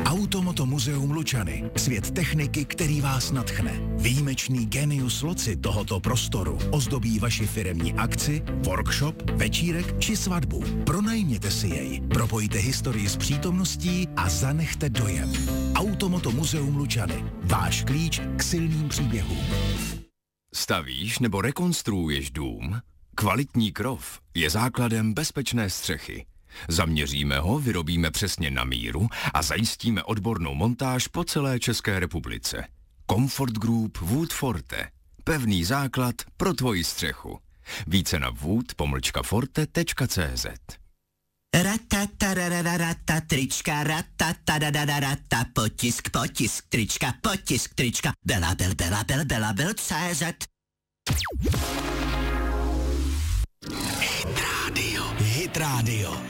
Automoto Muzeum Lučany. Svět techniky, který vás nadchne. Výjimečný genius loci tohoto prostoru ozdobí vaši firemní akci, workshop, večírek či svatbu. Pronajměte si jej, propojte historii s přítomností a zanechte dojem. Automoto Muzeum Lučany. Váš klíč k silným příběhům. Stavíš nebo rekonstruuješ dům? Kvalitní krov je základem bezpečné střechy. Zaměříme ho, vyrobíme přesně na míru a zajistíme odbornou montáž po celé České republice. Comfort Group Wood Forte. Pevný základ pro tvoji střechu. Více na wood-forte.cz. Ratatarararata, trička, ratatadadadata, potisk, trička, Belabel.cz. Hit Radio.